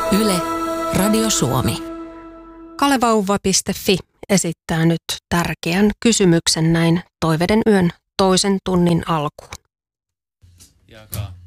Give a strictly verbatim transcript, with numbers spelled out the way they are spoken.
Yle, Radio Suomi. Kalevauva piste fi esittää nyt tärkeän kysymyksen näin Toiveiden yön toisen tunnin alkuun. Jakaa.